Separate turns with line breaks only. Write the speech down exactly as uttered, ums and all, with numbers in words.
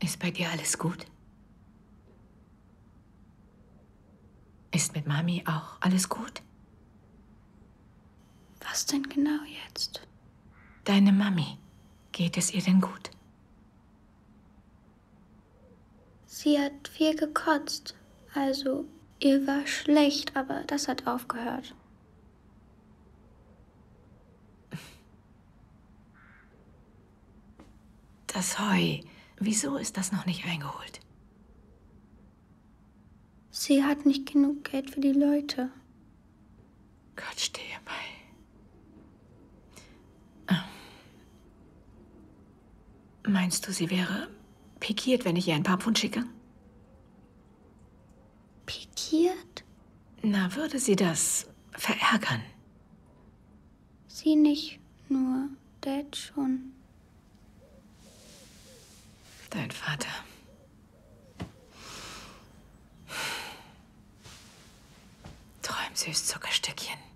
Ist bei dir alles gut? Ist mit Mami auch alles gut?
Was denn genau jetzt?
Deine Mami, geht es ihr denn gut?
Sie hat viel gekotzt. Also, ihr war schlecht, aber das hat aufgehört.
Das Heu, wieso ist das noch nicht eingeholt?
Sie hat nicht genug Geld für die Leute.
Gott stehe bei. Ah. Meinst du, sie wäre pikiert, wenn ich ihr ein paar Pfund schicke?
Pikiert?
Na, würde sie das verärgern?
Sie nicht, nur Dad schon.
Dein Vater. Träum süß, Zuckerstückchen.